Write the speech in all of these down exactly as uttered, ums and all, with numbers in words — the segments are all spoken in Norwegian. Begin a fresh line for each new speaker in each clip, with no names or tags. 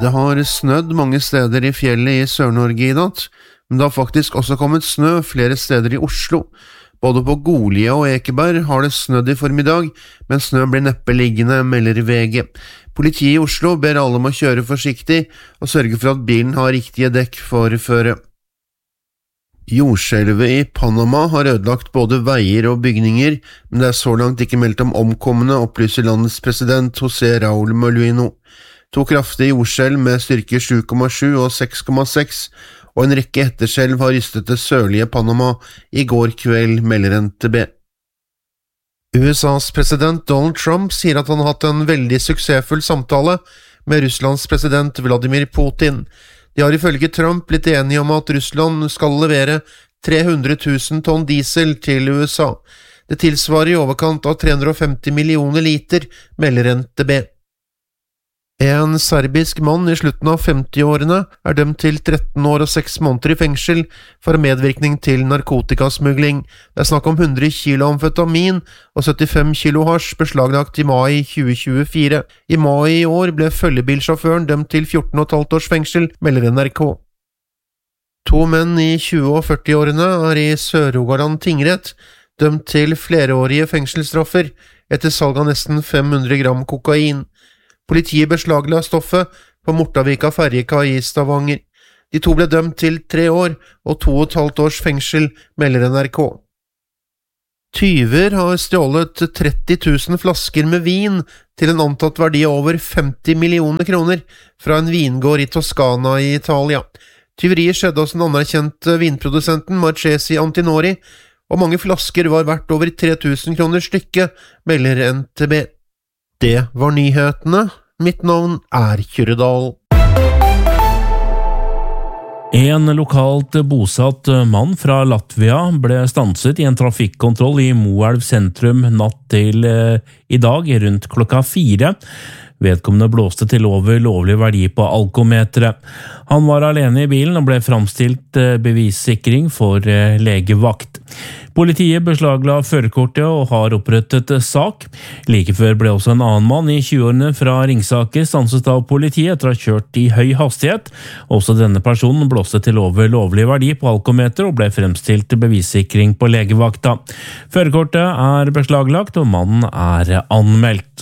Det har snødd mange steder i fjellet i Sør-Norge i natt, men det har faktisk også kommet snø flere steder i Oslo. Både på Golia og Ekeberg har det snødd i formiddag, men snø blir neppe liggende, melder V G. Politiet i Oslo ber alle om å kjøre forsiktig og sørge for at bilen har riktige dekk for føret. Jordskjelvet i Panama har ødelagt både veier og bygninger, men det er så langt ikke meldt om omkomne, opplyser landets president José Raúl Mulino. To kraftige jordskjelv med styrke sju komma sju og seks komma seks, og en rekke etterskjelv har rystet det sørlige Panama i går kveld, melder N T B. U S A's president Donald Trump sier at han har hatt en veldig suksessfull samtale med Russlands president Vladimir Putin. De har ifølge Trump blitt enige om at Russland skal levere tre hundre tusen tonn diesel til U S A. Det tilsvarer i overkant av tre hundre og femti millioner liter, melder N T B. En serbisk mann i slutten av femti-årene er dømt til tretten år og seks måneder i fengsel for medvirkning til narkotikasmugling. Det er snakk om hundre kilo amfetamin og syttifem kilo hasj beslaglagt i mai tjue tjuefire. I mai i år ble følgebilsjåføren dømt til fjorten og et halvt års fengsel, melder N R K. To menn i tjue- og førti-årene er i Sør-Rogaland tingrett dømt til flerårige fengselsstraffer etter salg av nesten fem hundre gram kokain. Politiet beslagla stoffet på Mortavika ferjekai i Stavanger. De to ble dømt til tre år og to og et halvt års fengsel, melder N R K. Tyver har stjålet tretti tusen flasker med vin til en antatt verdi av over femti millioner kroner fra en vingård i Toscana i Italia. Tyveriet skjedde hos den anerkjente vinprodusenten Marchesi Antinori, og mange flasker var verdt over tre tusen kroner stykket, melder N T B. Det var nyhetene. Mitt navn er Kyrredal.
En lokalt bosatt mann fra Latvia ble stanset i en trafikkontroll i Moelv sentrum natt til eh, i dag rundt klokka fire. Vedkommende blåste til over lovlig verdi på alkometeret. Han var alene i bilen og ble framstilt bevissikring for legevakt. Politiet beslagla førerkortet og har opprettet sak. Like før ble også en annen mann i tjueårene fra Ringsaker stanset av politiet etter å ha kjørt i høy hastighet. Også denne personen blåste til over lovlig verdi på alkometer og ble fremstilt bevissikring på legevakta. Førerkortet er beslaglagt og mannen er anmeldt.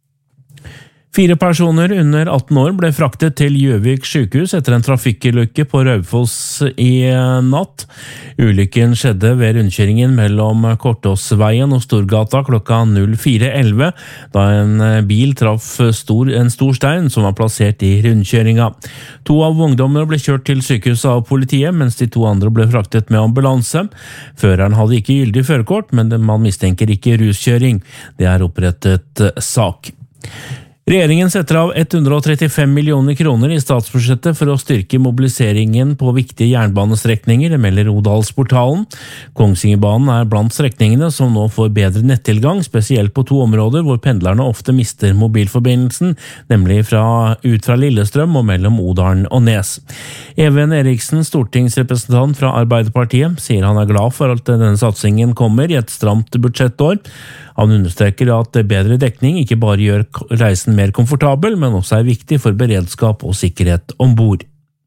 Fire personer under atten år ble fraktet til Gjøvik sykehus etter en trafikkulykke på Raufoss i natt. Ulykken skjedde ved rundkjøringen mellom Kortåsveien og Storgata klokka fire elleve, da en bil traff stor, en stor stein som var plassert i rundkjøringa. To av ungdommene ble kjørt til sykehuset av politiet, mens de to andre ble fraktet med ambulanse. Føreren hadde ikke gyldig førerkort, men man mistenker ikke ruskjøring. Det er opprettet sak. Regjeringen setter av hundre og trettifem millioner kroner i statsbudsjettet for å styrke mobiliseringen på viktige jernbanestrekninger, melder Odalsportalen. Kongsvingerbanen er blant strekningene som nå får bedre nettilgang, spesielt på to områder hvor pendlerne ofte mister mobilforbindelsen, nemlig fra, ut fra Lillestrøm og mellom Odalen og Nes. Even Eriksen, stortingsrepresentant fra Arbeiderpartiet, sier han er glad for at denne satsingen kommer i et stramt budsjettår. Han understreker at bedre dekning ikke bare gjør reisen mer komfortabel, men også er viktig for beredskap og sikkerhet ombord.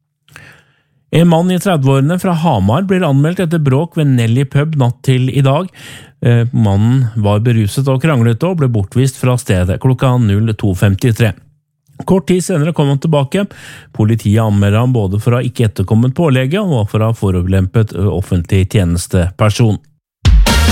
En mann i trettiårene fra Hamar blir anmeldt etter bråk ved Nelly pub natt til i dag. Mannen var beruset og kranglet og ble bortvist fra stedet klokka to femtitre. Kort tid senere kom han tilbake. Politiet anmelder ham både for å ha ikke etterkommet pålegget og for å ha forulempet offentlig tjenesteperson.